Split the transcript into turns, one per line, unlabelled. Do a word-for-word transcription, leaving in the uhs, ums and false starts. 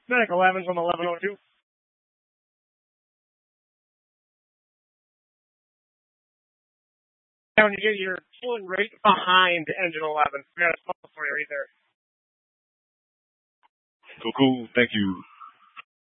Medic eleven from eleven oh two. Down, you get your pulling right behind engine eleven. We got a spot for you right there.
Cool, cool. Thank you.